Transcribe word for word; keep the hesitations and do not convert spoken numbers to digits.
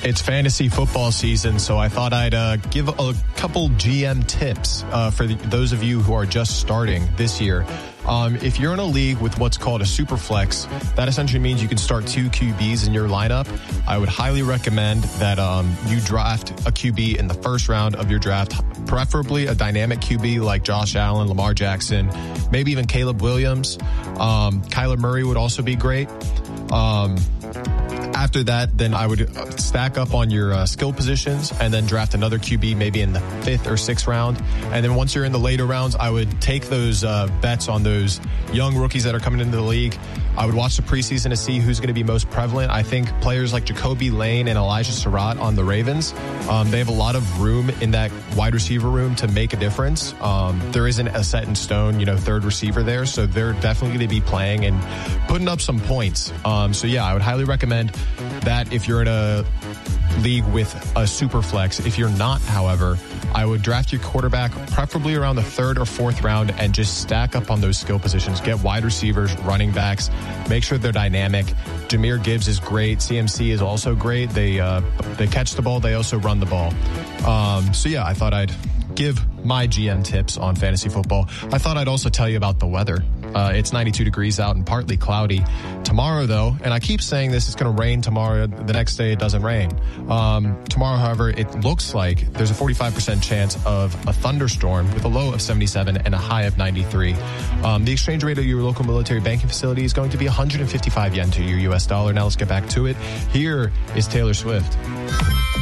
It's fantasy football season, so I thought I'd uh, give a couple G M tips uh, for the, those of you who are just starting this year. Um, if you're in a league with what's called a super flex, that essentially means you can start two Q Bs in your lineup. I would highly recommend that um, you draft a Q B in the first round of your draft, preferably a dynamic Q B like Josh Allen, Lamar Jackson, maybe even Caleb Williams. Um, Kyler Murray would also be great. Um, After that, then I would stack up on your uh, skill positions and then draft another Q B maybe in the fifth or sixth round. And then once you're in the later rounds, I would take those uh, bets on those young rookies that are coming into the league. I would watch the preseason to see who's going to be most prevalent. I think players like Jacoby Lane and Elijah Surratt on the Ravens, um, they have a lot of room in that wide receiver room to make a difference. Um, there isn't a set in stone, you know, third receiver there, so they're definitely going to be playing and putting up some points. Um, so yeah, I would highly recommend that if you're in a league with a super flex. If you're not, however, I would draft your quarterback preferably around the third or fourth round and just stack up on those skill positions. Get wide receivers, running backs, make sure they're dynamic. Jahmyr Gibbs is great. C M C is also great. They uh, they catch the ball. They also run the ball. Um, so yeah, I thought I'd give my G M tips on fantasy football. I thought I'd also tell you about the weather. Uh, it's ninety-two degrees out and partly cloudy. Tomorrow, though, and I keep saying this, it's going to rain tomorrow. The next day, it doesn't rain. Um, tomorrow, however, it looks like there's a forty-five percent chance of a thunderstorm with a low of seventy-seven and a high of ninety-three. Um, the exchange rate of your local military banking facility is going to be one hundred fifty-five yen to your U S dollar. Now let's get back to it. Here is Taylor Swift.